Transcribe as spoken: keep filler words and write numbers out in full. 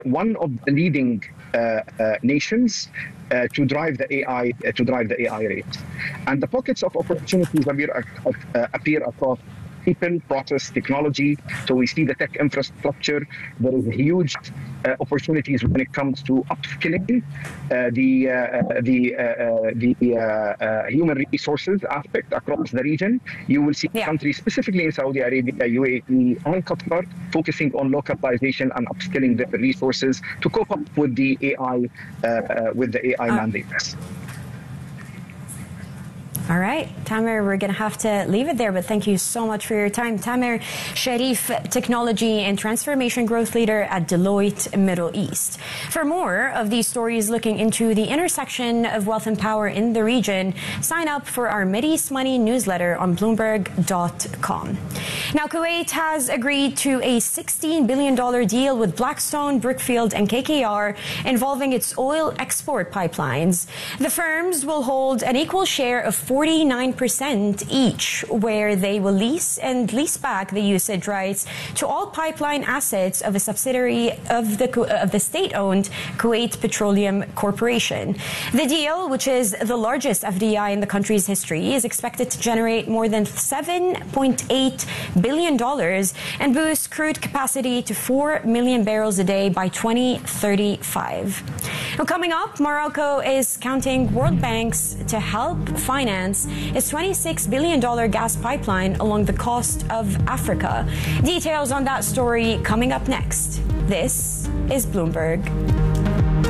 one of the leading uh, uh, nations uh, to drive the A I uh, to drive the A I rate, and the pockets of opportunities appear, uh, appear across people, process, technology. So we see the tech infrastructure. There is huge uh, opportunities when it comes to upskilling, uh, the uh, the uh, the uh, uh, human resources aspect across the region. You will see yeah. countries, specifically in Saudi Arabia, U A E, and Qatar, focusing on localization and upskilling the resources to cope up with the A I uh, uh, with the A I uh. mandates. All right, Tamer, we're going to have to leave it there, but thank you so much for your time. Tamer Sharif, Technology and Transformation Growth Leader at Deloitte Middle East. For more of these stories looking into the intersection of wealth and power in the region, sign up for our Mideast Money newsletter on Bloomberg dot com. Now, Kuwait has agreed to a sixteen billion dollars deal with Blackstone, Brookfield, and K K R involving its oil export pipelines. The firms will hold an equal share of forty-nine percent each, where they will lease and lease back the usage rights to all pipeline assets of a subsidiary of the of the state-owned Kuwait Petroleum Corporation. The deal, which is the largest F D I in the country's history, is expected to generate more than seven point eight billion dollars and boost crude capacity to four million barrels a day by twenty thirty-five. Now, coming up, Morocco is counting World Banks to help finance its twenty-six billion dollars gas pipeline along the coast of Africa. Details on that story coming up next. This is Bloomberg.